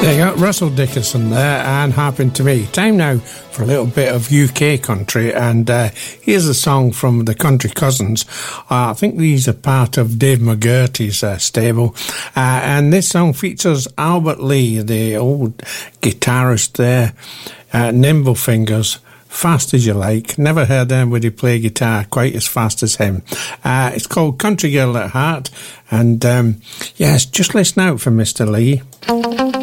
There you go, Russell Dickinson there, and Harping to Me. Time now for a little bit of UK country, and here's a song from the Country Cousins. I think these are part of Dave McGurty's stable, and this song features Albert Lee, the old guitarist there, Nimble Fingers, Fast As You Like. Never heard anybody play guitar quite as fast as him. It's called Country Girl at Heart, and yes, just listen out for Mr. Lee.